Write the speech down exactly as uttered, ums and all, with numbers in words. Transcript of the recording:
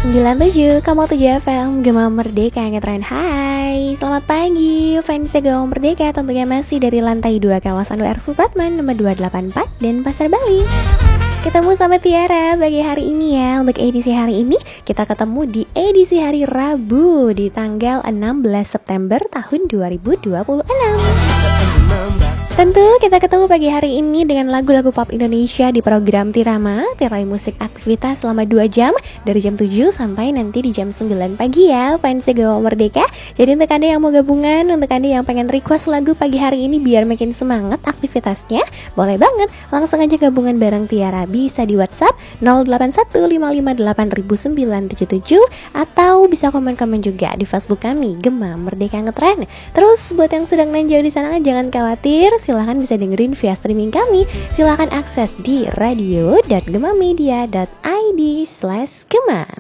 sembilan tujuh koma tujuh F M Gema Merdeka yang ngetren. Hai, selamat pagi fans Gema Merdeka. Tentunya masih dari lantai dua kawasan W R Supratman nomor dua delapan empat dan Pasar Bali. Ketemu sama Tiara bagi hari ini ya. Untuk edisi hari ini kita ketemu di edisi hari Rabu di tanggal enam belas September tahun dua ribu dua puluh enam. Tentu kita ketemu pagi hari ini dengan lagu-lagu pop Indonesia di program Tirama, tirai musik aktivitas selama dua jam dari jam tujuh sampai nanti di jam sembilan pagi ya fans Gema Merdeka. Jadi untuk Anda yang mau gabungan, untuk Anda yang pengen request lagu pagi hari ini biar makin semangat aktivitasnya, boleh banget langsung aja gabungan bareng Tiara. Bisa di WhatsApp nol delapan satu lima lima delapan sembilan tujuh tujuh atau bisa komen-komen juga di Facebook kami Gema Merdeka Ngetren. Terus buat yang sedang nanjau di sana jangan khawatir, silahkan bisa dengerin via streaming kami. Silahkan akses di radio dot gemamedia dot id slash gema.